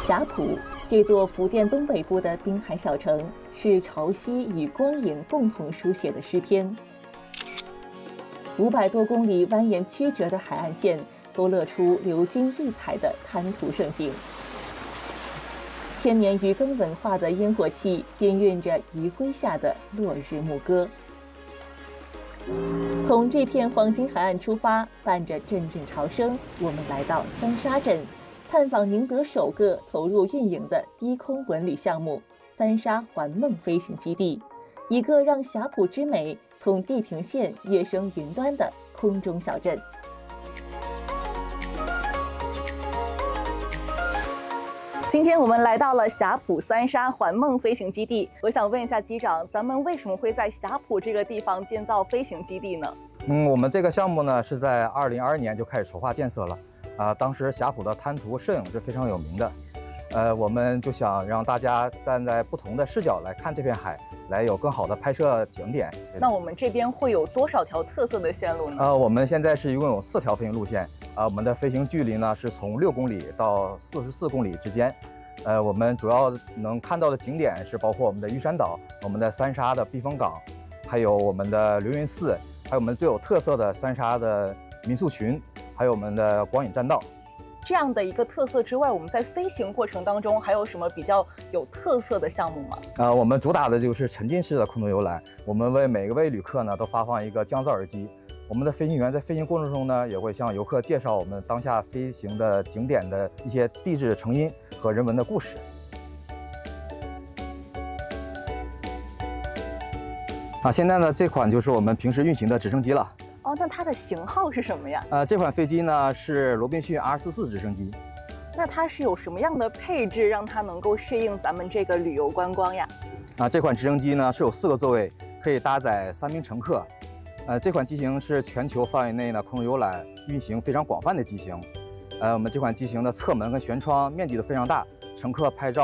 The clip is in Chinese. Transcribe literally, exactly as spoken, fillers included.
霞浦这座福建东北部的滨海小城，是潮汐与光影共同书写的诗篇。五百多公里蜿蜒曲折的海岸线，勾勒出流金溢彩的滩涂盛景。千年渔耕文化的烟火气，氤氲着余晖下的落日牧歌。从这片黄金海岸出发，伴着阵阵潮声，我们来到三沙镇，探访宁德首个投入运营的低空文旅项目——三沙环梦飞行基地，一个让霞浦之美从地平线跃升云端的空中小镇。今天我们来到了霞浦三沙环梦飞行基地，我想问一下机长，咱们为什么会在霞浦这个地方建造飞行基地呢？ 嗯，我们这个项目呢是在二零二二年就开始筹划建设了，啊、呃，当时霞浦的滩涂摄影是非常有名的，呃，我们就想让大家站在不同的视角来看这片海，来有更好的拍摄景点。 那我们这边会有多少条特色的线路呢？ 呃，我们现在是一共有四条飞行路线。啊，我们的飞行距离呢是从六公里到四十四公里之间。呃，我们主要能看到的景点是包括我们的玉山岛、我们的三沙的避风港，还有我们的流云寺，还有我们最有特色的三沙的民宿群，还有我们的光影栈道。 这样的一个特色之外，我们在飞行过程当中还有什么比较有特色的项目吗？ 呃，我们主打的就是沉浸式的空中游览，我们为每个位旅客呢都发放一个降噪耳机。我们的飞行员在飞行过程中呢，也会向游客介绍我们当下飞行的景点的一些地质成因和人文的故事。啊，现在呢，这款就是我们平时运行的直升机了。 哦，那它的型号是什么呀？ 呃，这款飞机呢是罗宾逊 R 四四 直升机。 那它是有什么样的配置，让它能够适应咱们这个旅游观光呀？ 啊，这款直升机呢是有四个座位，可以搭载三名乘客。呃，这款机型是全球范围内呢空中游览运行非常广泛的机型。呃，我们这款机型的侧门跟舷窗面积都非常大，乘客拍照